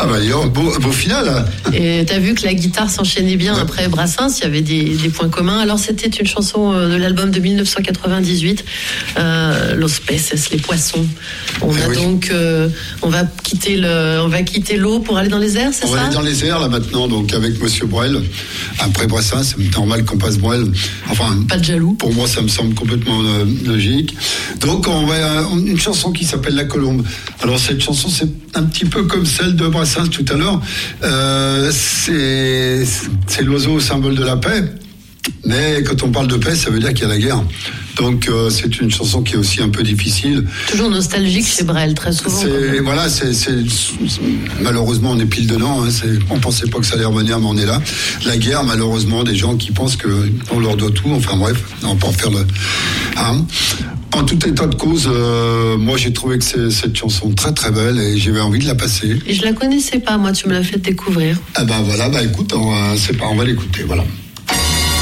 Ah bah beau final. Hein. Et t'as vu que la guitare s'enchaînait bien après Brassens, il y avait des points communs. Alors c'était une chanson de l'album de 1998, Los Peces, les poissons. On va quitter l'eau pour aller dans les airs, c'est ça? On va aller dans les airs là maintenant, donc avec Monsieur Brel. Après Brassens, c'est normal qu'on passe Brel. Enfin, pas de jaloux. Pour moi, ça me semble complètement logique. Donc on va une chanson qui s'appelle La Colombe. Alors cette chanson, c'est un petit peu comme celle de Brassens tout à l'heure. C'est l'oiseau symbole de la paix. Mais quand on parle de paix, ça veut dire qu'il y a la guerre. Donc c'est une chanson qui est aussi un peu difficile. Toujours nostalgique chez Brel, très souvent. Malheureusement, on est pile dedans. Hein, on pensait pas que ça allait revenir, mais on est là. La guerre, malheureusement, des gens qui pensent qu'on leur doit tout. Enfin bref, on peut en faire le. Hein. En tout état de cause, moi j'ai trouvé que cette chanson très très belle et j'avais envie de la passer. Et je la connaissais pas, moi tu me l'as fait découvrir. Ah bah voilà, écoute, on va l'écouter, voilà.